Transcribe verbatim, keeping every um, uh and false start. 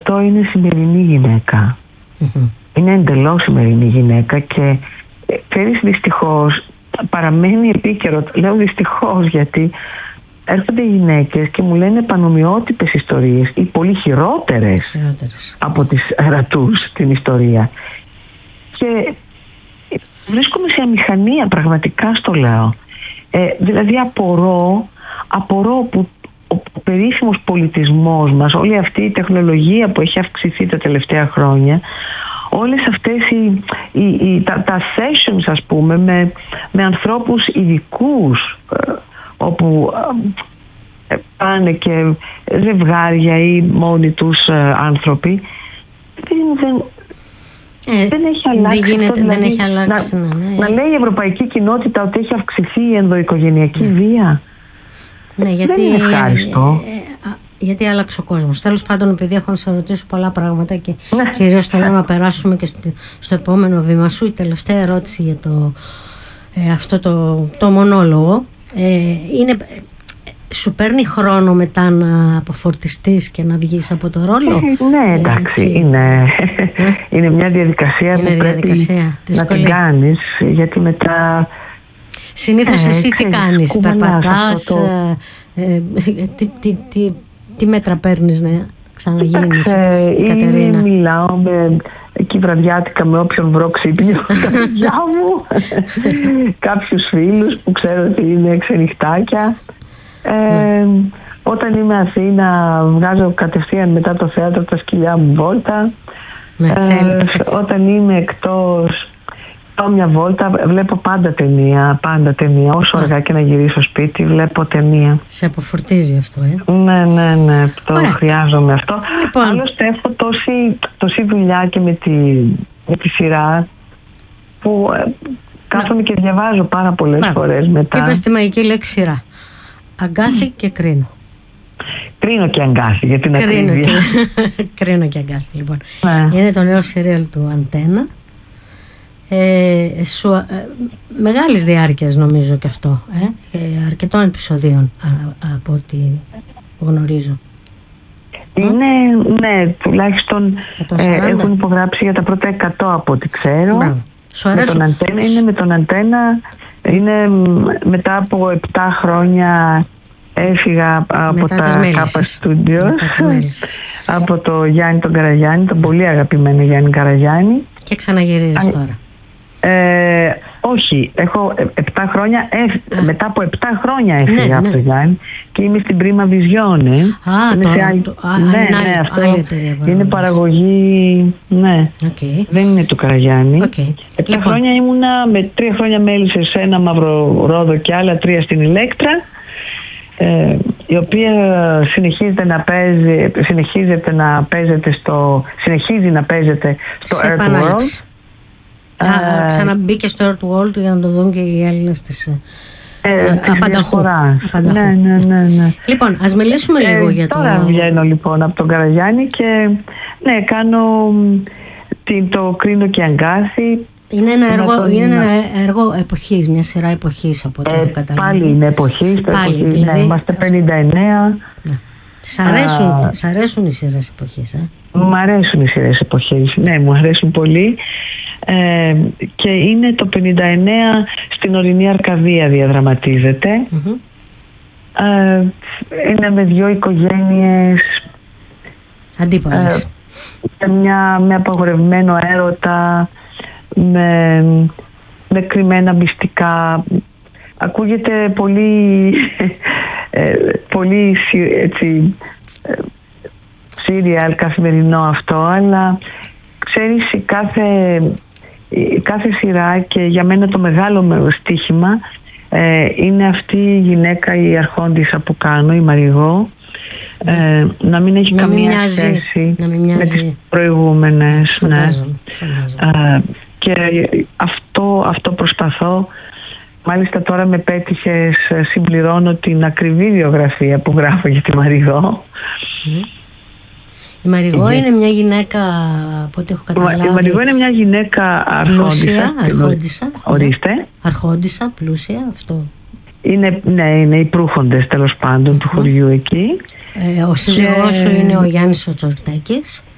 αυτό είναι σημερινή γυναίκα. Mm-hmm. Είναι εντελώς σημερινή γυναίκα και ξέρεις, δυστυχώς παραμένει επίκαιρο. Λέω δυστυχώς γιατί έρχονται οι γυναίκες και μου λένε πανομοιότυπες ιστορίες ή πολύ χειρότερες, χειρότερες. από τις ρατούς στην ιστορία. Και βρίσκομαι σε αμηχανία, πραγματικά στο λέω. Ε, δηλαδή απορώ, απορώ που ο περίφημος πολιτισμός μας, όλη αυτή η τεχνολογία που έχει αυξηθεί τα τελευταία χρόνια, όλες αυτές οι, οι, οι, τα, τα sessions, ας πούμε, με, με ανθρώπους ειδικούς, ε, όπου ε, πάνε και ζευγάρια ή μόνοι τους ε, άνθρωποι, δεν, δεν, ε, δεν έχει αλλάξει. Δεν, γίνεται, αυτό, δηλαδή, δεν έχει αλλάξει. Να, ναι, ναι. να λέει η ευρωπαϊκή κοινότητα ότι έχει αυξηθεί η ενδοοικογενειακή ναι. βία. Ναι, γιατί, δεν είναι ευχάριστο. Ε, ε, γιατί άλλαξε ο κόσμος. Τέλος πάντων, επειδή έχω να σε ρωτήσω πολλά πράγματα και ναι. κυρίως θέλω να περάσουμε και στο, στο επόμενο βήμα σου, η τελευταία ερώτηση για το, ε, αυτό το, το μονόλογο. Ε, είναι, σου παίρνει χρόνο μετά να αποφορτιστείς και να βγεις από το ρόλο? Ε, ναι, εντάξει, ε, είναι, ε? είναι μια διαδικασία είναι που διαδικασία, πρέπει δυσκολή. να την κάνεις, γιατί μετά... Συνήθως ε, εσύ τι κάνεις, περπατάς, το... ε, ε, τι, τι, τι, τι μέτρα παίρνεις να ξαναγίνεις, ε, η Κατερίνα? Ή μιλάω με, εκεί βραδιάτικα με όποιον βρω ξύπνιο τα παιδιά μου, κάποιους φίλους που ξέρω ότι είναι ξενυχτάκια. Ε, ναι. Όταν είμαι Αθήνα βγάζω κατευθείαν μετά το θέατρο τα σκυλιά μου βόλτα. Ναι, ε, όταν είμαι εκτός πάω μια βόλτα, βλέπω πάντα ταινία, πάντα ταινία. Όσο Α. αργά και να γυρίσω σπίτι, βλέπω ταινία. Σε αποφορτίζει αυτό, ε? Ναι, ναι, ναι, το Ωραία. χρειάζομαι αυτό. Λοιπόν. Άλλωστε έχω τόση, τόση δουλειά και με τη, με τη σειρά που ε, κάθομαι και διαβάζω πάρα πολλές Μπράβο. φορές μετά. Είπες τη μαγική λέξη σειρά. Αγκάθι mm. και κρίνω. Κρίνω και αγκάθι, για την ακρίβεια. Και... κρίνω και αγκάθι, λοιπόν. Ναι. Είναι το νέο σύριαλ του Αντένα. Ε, σου, ε, μεγάλης διάρκειας νομίζω και αυτό, ε, ε, αρκετών επεισοδίων α, α, από ό,τι γνωρίζω. Είναι, ναι, τουλάχιστον ε, έχουν υπογράψει για τα πρώτα εκατό από ό,τι ξέρω. Με τον Αντένα, είναι με τον Αντένα, είναι μετά από επτά χρόνια έφυγα από μετά τα Κάπα Studios, από το Γιάννη τον Καραγιάννη, τον πολύ αγαπημένο Γιάννη Καραγιάννη. Και ξαναγυρίζεις Α, τώρα. Ε, όχι, έχω επτά χρόνια, ε, μετά από επτά χρόνια έφυγα ναι, από ναι. το Γιάννη και είμαι στην Prima Visione. Α, είναι τώρα, άλλη, το, α, ναι, ναι, ναι, αυτό άλλη εταιρεία, είναι παραγωγή, ναι, okay. δεν είναι του Καραγιάννη. Okay. Επτά λοιπόν. χρόνια ήμουνα, με τρία χρόνια μέλησε σε ένα Μαυρορόδο και άλλα τρία στην Ηλέκτρα, ε, η οποία συνεχίζεται να παίζει, συνεχίζεται να παίζεται στο, συνεχίζει να παίζεται στο Earthworld. Α, ξαναμπήκε στο Earthworld για να το δουν και οι Έλληνες της ε, Απανταχού. Ναι, ναι, ναι, ναι. Λοιπόν, ας μιλήσουμε ε, λίγο για τώρα το... Τώρα βγαίνω λοιπόν από τον Καραγιάννη και ναι, κάνω την, το κρίνω και αγκάθι. Είναι ένα έργο, τον... είναι ένα έργο εποχής, μια σειρά εποχής από ό,τι ε, έχω καταλάβει. Πάλι είναι εποχής, πάλι, εποχής δηλαδή, ναι, είμαστε πενήντα εννέα. Ναι. Σ' αρέσουν, Α, σ' αρέσουν οι σειρές εποχής, ε? Μου αρέσουν οι σειρές εποχής, ναι, μου αρέσουν πολύ. Ε, και είναι το πενήντα εννέα στην ορεινή Αρκαδία διαδραματίζεται. Mm-hmm. Ε, είναι με δύο οικογένειες αντίπαλες. Ε, μια, με απαγορευμένο έρωτα, με, με κρυμμένα μυστικά. Ακούγεται πολύ ε, πολύ έτσι σύριαλ καθημερινό αυτό, αλλά ξέρεις, κάθε, κάθε σειρά και για μένα το μεγάλο στοίχημα ε, είναι αυτή η γυναίκα, η αρχόντισσα που κάνω, η Μαριγό, ε, να μην έχει να καμία μην μοιάζει, σχέση να μην με τις προηγούμενες. Φαντάζομαι, ναι. φαντάζομαι. Ε, και αυτό, αυτό προσπαθώ. Μάλιστα τώρα με πέτυχες, συμπληρώνω την ακριβή βιογραφία που γράφω για τη Μαριγό. Mm. Η Μαριγό mm. είναι μια γυναίκα, από ό,τι έχω καταλάβει. Η Μαριγό είναι μια γυναίκα αρχόντισσα. Αρχόντισσα. Ορίστε. Ναι. Αρχόντισσα, πλούσια, αυτό. Είναι, ναι, είναι οι προύχοντες τέλος πάντων mm. του χωριού εκεί. Ε, ο σύζυγός και... σου είναι ο Γιάννης ο Τσορτέκης.